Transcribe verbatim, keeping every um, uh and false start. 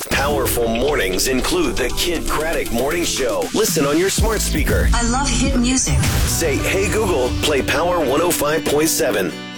most powerful mornings include the Kid Craddock Morning Show. Listen on your smart speaker. I love hit music. Say, hey Google, play Power one oh five point seven.